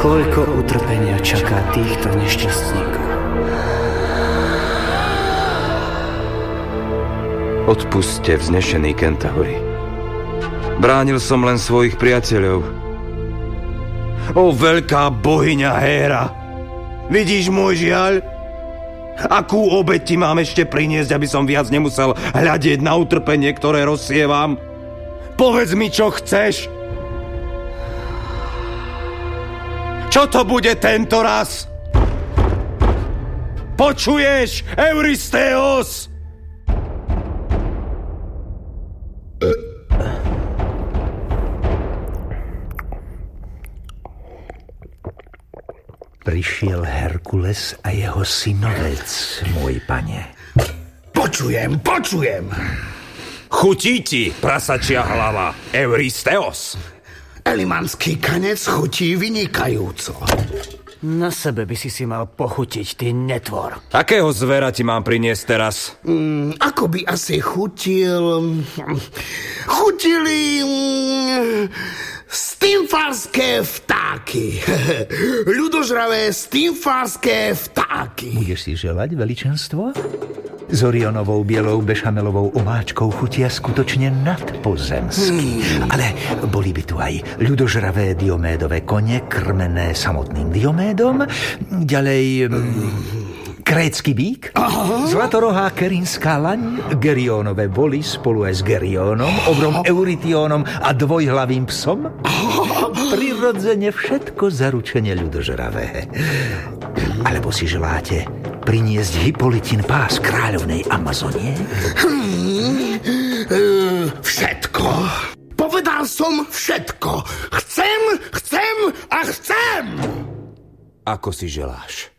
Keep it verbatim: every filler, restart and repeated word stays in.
koľko utrpenia čaká týchto nešťastníkov. Odpusťte, vznešený Kentauri. Bránil som len svojich priateľov. O veľká bohyňa Héra! Vidíš môj žiaľ? Akú obeť ti mám ešte priniesť, aby som viac nemusel hľadieť na utrpenie, ktoré rozsievam? Povedz mi, čo chceš! Čo to bude tento raz? Počuješ, Eurystheos? Prišiel Herkules a jeho synovec, môj pane. Počujem, počujem. Chutí ti, prasačia hlava, Eurystheos? Elimanský kanec chutí vynikajúco. Na sebe by si si mal pochutiť, ty netvor. Akého zvera ti mám priniesť teraz? Mm, ako by asi chutil... Chutili... Stymfalské vtáky. Ľudožravé stymfalské vtáky. Budeš si želať, veličenstvo? S Orionovou bielou bešamelovou omáčkou chutia skutočne nadpozemsky. Hmm. Ale boli by tu aj ľudožravé diomédové kone, krmené samotným diomédom. Ďalej... Hmm. Krécky bík, aha. Zlatorohá kerinská laň, Gerionové voly spolu aj s Gerionom, obrom Eurytionom a dvojhlavým psom. Prirodzene všetko zaručenie ľudožravé. Alebo si želáte priniesť Hippolytin pás kráľovnej Amazonie? Hmm, všetko. Povedal som všetko. Chcem, chcem a chcem. Ako si želáš?